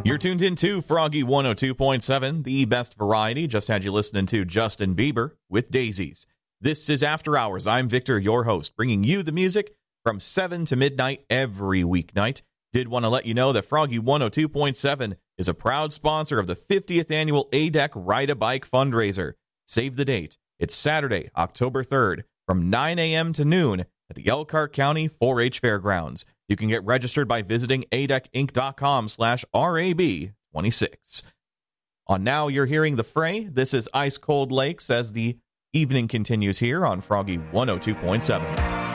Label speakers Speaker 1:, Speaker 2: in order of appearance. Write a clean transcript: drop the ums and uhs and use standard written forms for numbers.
Speaker 1: You're tuned into Froggy 102.7, the best variety. Just had you listening to Justin Bieber with Daisies. This is After Hours. I'm Victor, your host, bringing you the music from 7 to midnight every weeknight. Did want to let you know that Froggy 102.7 is a proud sponsor of the 50th annual ADEC Ride a Bike fundraiser. Save the date. It's Saturday, October 3rd, from 9 a.m. to noon at the Elkhart County 4-H Fairgrounds. You can get registered by visiting adecinc.com/RAB26. On Now You're Hearing the Fray, this is Ice Cold Lakes as the evening continues here on Froggy 102.7.